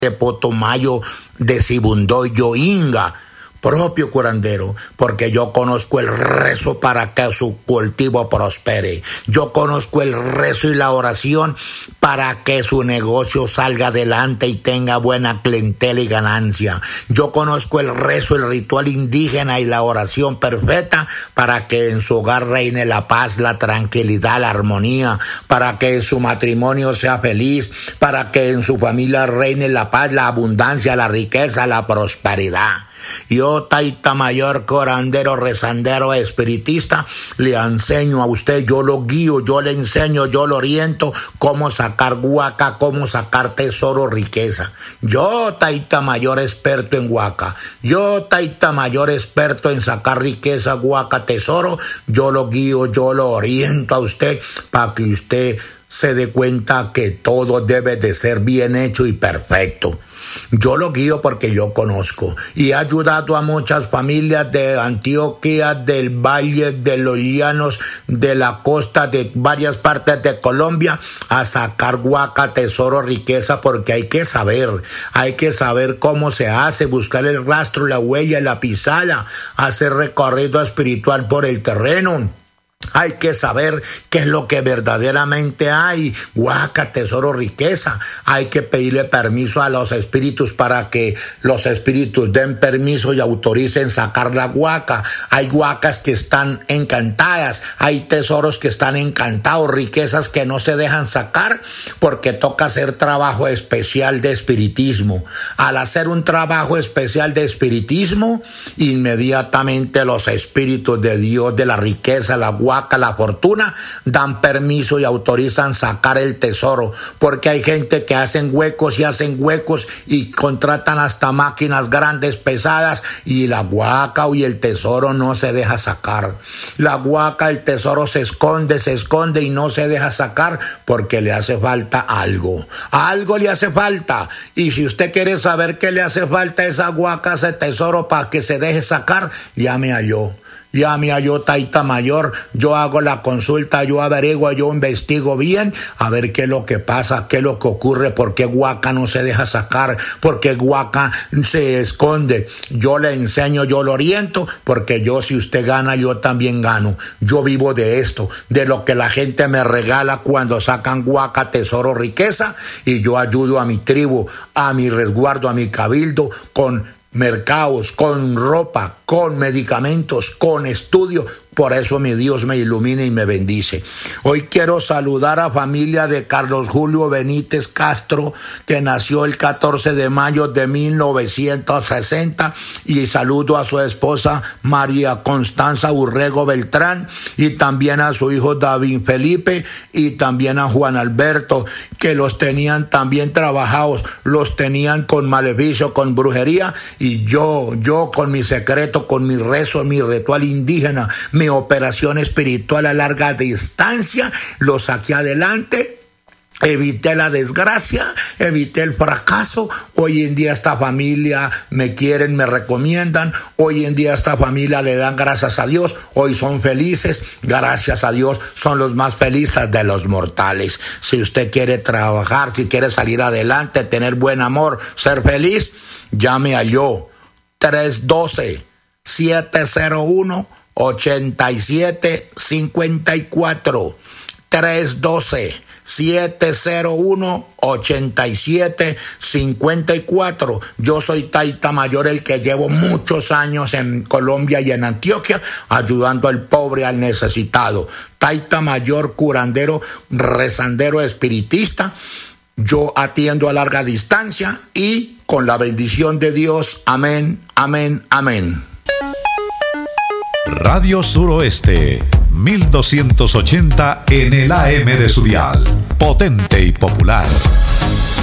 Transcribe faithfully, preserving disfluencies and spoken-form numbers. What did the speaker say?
de Potomayo, de Sibundoyo, Inga, propio curandero, porque yo conozco el rezo para que su cultivo prospere. Yo conozco el rezo y la oración para que su negocio salga adelante y tenga buena clientela y ganancia. Yo conozco el rezo, el ritual indígena y la oración perfecta para que en su hogar reine la paz, la tranquilidad, la armonía, para que en su matrimonio sea feliz, para que en su familia reine la paz, la abundancia, la riqueza, la prosperidad. Yo, Taita Mayor, curandero, rezandero, espiritista, le enseño a usted, yo lo guío, yo le enseño, yo lo oriento cómo sacar huaca, cómo sacar tesoro, riqueza. Yo, Taita Mayor, experto en huaca. Yo, Taita Mayor, experto en sacar riqueza, huaca, tesoro. Yo lo guío, yo lo oriento a usted para que usted se dé cuenta que todo debe de ser bien hecho y perfecto. Yo lo guío porque yo conozco y he ayudado a muchas familias de Antioquia, del Valle, de los Llanos, de la costa, de varias partes de Colombia a sacar huaca, tesoro, riqueza, porque hay que saber, hay que saber cómo se hace, buscar el rastro, la huella, la pisada, hacer recorrido espiritual por el terreno. Hay que saber qué es lo que verdaderamente hay, huaca, tesoro, riqueza. Hay que pedirle permiso a los espíritus para que los espíritus den permiso y autoricen sacar la huaca. Hay huacas que están encantadas, hay tesoros que están encantados, riquezas que no se dejan sacar porque toca hacer trabajo especial de espiritismo. Al hacer un trabajo especial de espiritismo, inmediatamente los espíritus de Dios, de la riqueza, la huaca, la fortuna, dan permiso y autorizan sacar el tesoro, porque hay gente que hacen huecos y hacen huecos y contratan hasta máquinas grandes, pesadas, y la huaca y el tesoro no se deja sacar. La huaca, el tesoro se esconde, se esconde y no se deja sacar porque le hace falta algo. Algo le hace falta. Y si usted quiere saber qué le hace falta a esa huaca, ese tesoro para que se deje sacar, llame a yo. Llame a yo, Taita Mayor, yo hago la consulta, yo averiguo, yo investigo bien, a ver qué es lo que pasa, qué es lo que ocurre, por qué huaca no se deja sacar, por qué huaca se esconde. Yo le enseño, yo lo oriento, porque yo, si usted gana, yo también gano. Yo vivo de esto, de lo que la gente me regala cuando sacan huaca, tesoro, riqueza, y yo ayudo a mi tribu, a mi resguardo, a mi cabildo, con mercados, con ropa, con medicamentos, con estudio. Por eso mi Dios me ilumina y me bendice. Hoy quiero saludar a familia de Carlos Julio Benítez Castro, que nació el catorce de mayo de mil novecientos sesenta, y saludo a su esposa María Constanza Urrego Beltrán, y también a su hijo David Felipe, y también a Juan Alberto, que los tenían también trabajados, los tenían con maleficio, con brujería, y yo, yo con mi secreto, con mi rezo, mi ritual indígena, mi operación espiritual a larga distancia, lo saqué adelante. Evité la desgracia, evité el fracaso. Hoy en día esta familia me quieren, me recomiendan. Hoy en día esta familia le dan gracias a Dios. Hoy son felices, gracias a Dios, son los más felices de los mortales. Si usted quiere trabajar, si quiere salir adelante, tener buen amor, ser feliz, llame a yo, tres uno dos, siete cero uno, ocho siete cinco cuatro, tres uno dos, siete cero uno, ocho siete cinco cuatro. Yo soy Taita Mayor, el que llevo muchos años en Colombia y en Antioquia ayudando al pobre, al necesitado. Taita Mayor, curandero, rezandero, espiritista. Yo atiendo a larga distancia y con la bendición de Dios. Amén, amén, amén. Radio Suroeste, mil doscientos ochenta en el A M de su dial, potente y popular.